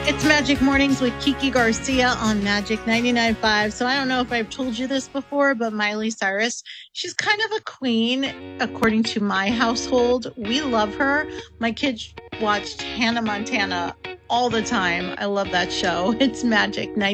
It's Magic Mornings with Kiki Garcia on Magic 99.5. So I don't know if I've told you this before, but Miley Cyrus, she's kind of a queen, according to my household. We love her. My kids watched Hannah Montana all the time. I love that show. It's Magic 99.5.